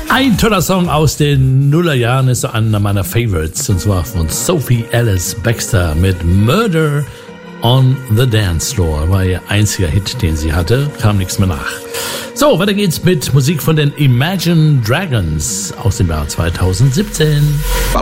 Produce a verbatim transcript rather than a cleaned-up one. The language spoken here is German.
Ein toller Song aus den Nullerjahren ist einer meiner Favorites, und zwar von Sophie Ellis Bextor mit Murder on the Dance Floor. War ihr einziger Hit, den sie hatte, kam nichts mehr nach. So, weiter geht's mit Musik von den Imagine Dragons aus dem Jahr zweitausendsiebzehn.